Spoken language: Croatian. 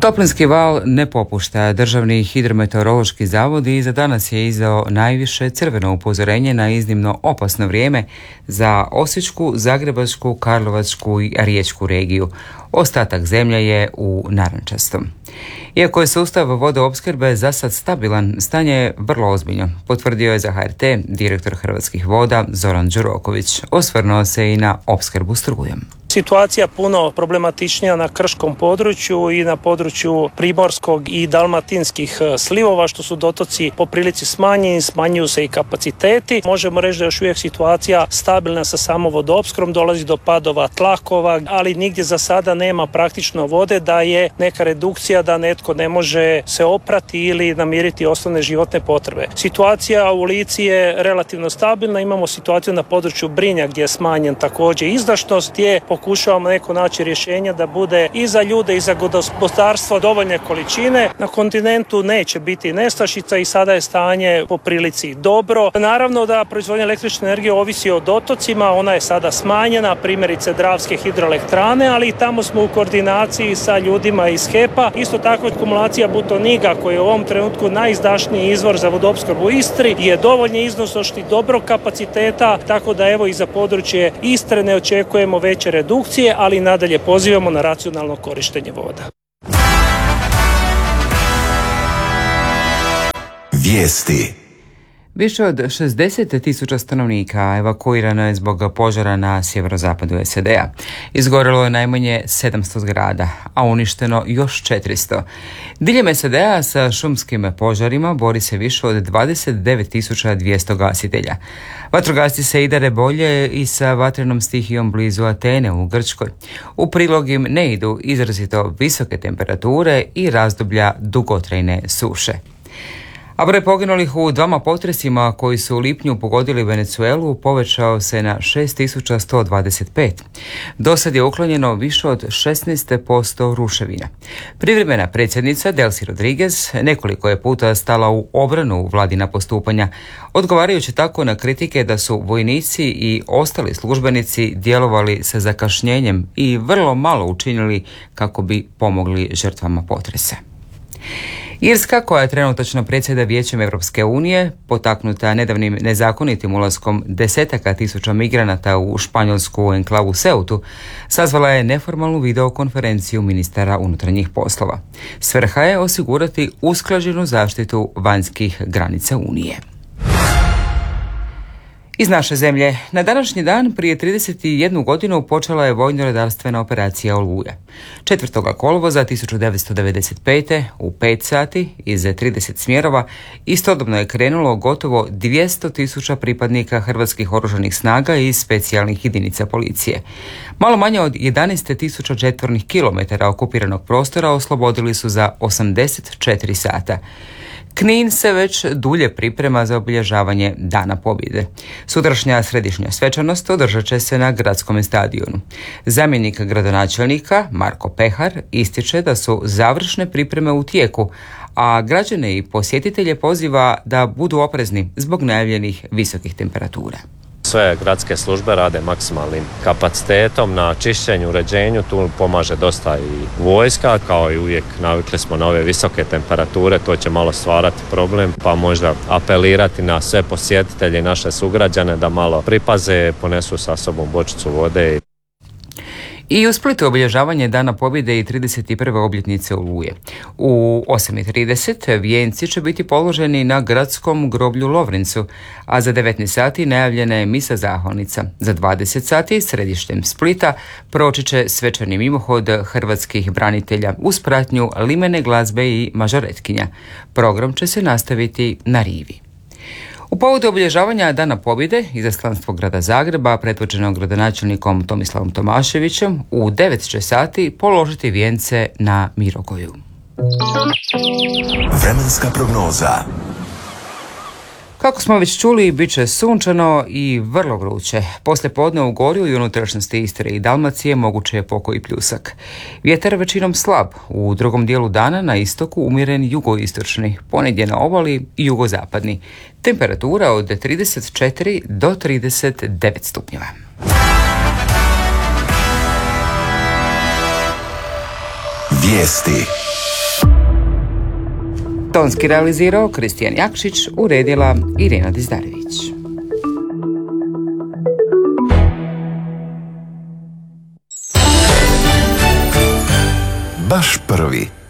Toplinski val ne popušta. Državni hidrometeorološki zavod i za danas je izdao najviše crveno upozorenje na iznimno opasno vrijeme za Osječku, Zagrebačku, Karlovačku i Riječku regiju. Ostatak zemlje je u narančastom. Iako je sustav vodoopskrbe za sad stabilan, stanje je vrlo ozbiljno, potvrdio je za HRT direktor Hrvatskih voda Zoran Đuroković. Osvrnuo se i na opskrbu strujom. Situacija puno problematičnija na krškom području i na području primorskog i dalmatinskih slivova, što su dotoci po prilici smanjeni, smanjuju se i kapaciteti. Možemo reći da je još uvijek situacija stabilna sa samo vodoopskrbom, dolazi do padova tlakova, ali nigdje za sada nema praktično vode, da je neka redukcija da netko ne može se oprati ili namiriti osnovne životne potrebe. Situacija u Lici je relativno stabilna, imamo situaciju na području Brinja gdje je smanjen također izdašnost, gdje pokušavamo neko naći rješenja da bude i za ljude i za gospodarstvo dovoljne količine. Na kontinentu neće biti nestašica i sada je stanje po prilici dobro. Naravno da proizvodnja električne energije ovisi o dotocima, ona je sada smanjena, primjerice Dravske hidroelektrane, ali i tamo smo u koordinaciji sa ljudima iz HEP-a. Isto tako akumulacija Butoniga, koji je u ovom trenutku najizdašniji izvor za vodoopskrbu u Istri, je dovoljni iznosošti dobrog kapaciteta, tako da evo i za područje Istre ne očekujemo veće redukcije, ali nadalje pozivamo na racionalno korištenje voda. Vijesti. Više od 60.000 stanovnika evakuirano je zbog požara na sjeverozapadu SAD-a. Izgorelo je najmanje 700 zgrada, a uništeno još 400. Diljem SAD-a sa šumskim požarima bori se više od 29.200 gasitelja. Vatrogasci se idare bolje i sa vatrenom stihijom blizu Atene u Grčkoj. U prilog im ne idu izrazito visoke temperature i razdoblja dugotrajne suše. A broj poginulih u dvama potresima koji su u lipnju pogodili Venezuelu povećao se na 6.125. Do sad je uklonjeno više od 16% ruševina. Privremena predsjednica Delcy Rodriguez nekoliko je puta stala u obranu vladina postupanja, odgovarajući tako na kritike da su vojnici i ostali službenici djelovali sa zakašnjenjem i vrlo malo učinili kako bi pomogli žrtvama potresa. Irska, koja trenutačno predsjeda Vijećem Europske unije, potaknuta nedavnim nezakonitim ulaskom desetaka tisuća migranata u španjolsku enklavu Ceutu, sazvala je neformalnu videokonferenciju ministara unutarnjih poslova. Svrha je osigurati usklađenu zaštitu vanjskih granica Unije. Iz naše zemlje, na današnji dan prije 31 godinu počela je vojno-redarstvena operacija Oluja. 4. kolovoza 1995. u 5 sati iz 30 smjerova istodobno je krenulo gotovo 200.000 pripadnika hrvatskih oružanih snaga i specijalnih jedinica policije. Malo manje od 11.000 četvornih kilometara okupiranog prostora oslobodili su za 84 sata. Knin se već dulje priprema za obilježavanje Dana pobjede. Sutrašnja središnja svečanost održat će se na gradskom stadionu. Zamjenik gradonačelnika Marko Pehar ističe da su završne pripreme u tijeku, a građane i posjetitelje poziva da budu oprezni zbog najavljenih visokih temperatura. Sve gradske službe rade maksimalnim kapacitetom na čišćenju, uređenju, tu pomaže dosta i vojska, kao i uvijek navikli smo na ove visoke temperature, to će malo stvarati problem, pa možda apelirati na sve posjetitelje i naše sugrađane da malo pripaze, ponesu sa sobom bočicu vode. I u Splitu obilježavanje Dana pobjede i 31. obljetnice Oluje. U 8.30 vijenci će biti položeni na gradskom groblju Lovrincu, a za 19 sati najavljena je misa zahvalnica. Za 20 sati središtem Splita proći će svečani mimohod hrvatskih branitelja uz pratnju limene glazbe i mažoretkinja. Program će se nastaviti na rivi. U povodu obilježavanja Dana pobjede izaslanstvo grada Zagreba, predvođeno gradonačelnikom Tomislavom Tomaševićem, u 9 će sati položiti vijence na Mirogoju. Vremenska prognoza. Kako smo već čuli, bit će sunčano i vrlo vruće. Poslije podne u Gorju i unutrašnjosti Istre i Dalmacije moguće je pokoji pljusak. Vjetar većinom slab, u drugom dijelu dana na istoku umjeren jugoistočni, ponegdje na obali i jugozapadni. Temperatura od 34 do 39 stupnjeva. Vijesti. Tonski realizirao Kristijan Jakšić, uredila Irena Dizdarević. Baš prvi.